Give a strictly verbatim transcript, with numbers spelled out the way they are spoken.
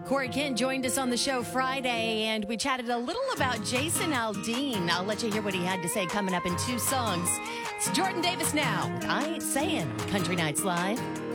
Corey Kent joined us on the show Friday, and we chatted a little about Jason Aldean. I'll let you hear what he had to say coming up in two songs. It's Jordan Davis now with I Ain't Saying on Country Nights Live.